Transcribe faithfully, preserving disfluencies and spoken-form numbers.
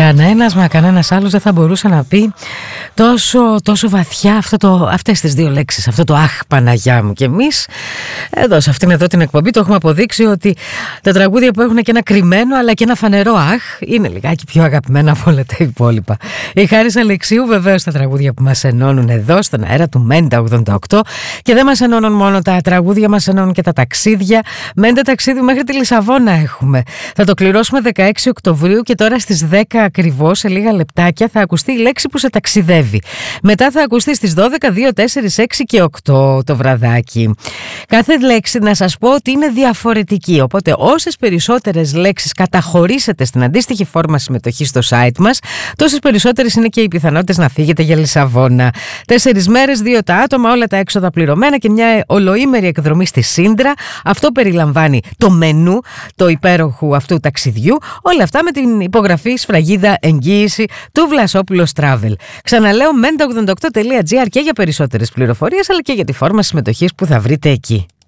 Κανένας μα κανένας άλλος δεν θα μπορούσε να πει τόσο, τόσο βαθιά αυτό το, αυτές τις δύο λέξεις, αυτό το αχ Παναγιά μου. Και εμείς εδώ σε αυτήν εδώ την εκπομπή το έχουμε αποδείξει ότι τα τραγούδια που έχουν και ένα κρυμμένο αλλά και ένα φανερό αχ είναι λιγάκι πιο αγαπημένα από όλα τα υπόλοιπα. Η Χάρης Αλεξίου βεβαίως τα τραγούδια που μας ενώνουν εδώ στον αέρα του Μέντα ογδόντα οκτώ, και δεν μας ενώνουν μόνο τα τραγούδια, μας ενώνουν και τα ταξίδια. Μέντα ταξίδι μέχρι τη Λισαβόνα έχουμε. Θα το κληρώσουμε δεκαέξι Οκτωβρίου και τώρα στις δέκα ακριβώς, σε λίγα λεπτάκια, θα ακουστεί η λέξη που σε ταξιδεύει. Μετά θα ακουστεί στις δώδεκα, δύο, τέσσερα, έξι και οκτώ το βραδάκι. Κάθε λέξη να σας πω ότι είναι διαφορετική, οπότε όσες περισσότερες λέξεις καταχωρήσετε στην αντίστοιχη φόρμα συμμετοχής στο site μας, τόσες περισσότερες είναι και οι πιθανότητες να φύγετε για Λισαβόνα. Τέσσερις μέρες, δύο τα άτομα, όλα τα έξοδα πληρωμένα και μια ολοήμερη εκδρομή στη Σύντρα. Αυτό περιλαμβάνει το μενού, το υπέροχου αυτού ταξιδιού, όλα αυτά με την υπογραφή σφραγίδα εγγύηση του Βλασόπουλος Travel. Ξαναλέω μέντα ογδόντα οκτώ τελεία τζι άρ και για περισσότερες πληροφορίες, αλλά και για τη φόρμα συμμετοχής που θα βρείτε εκεί.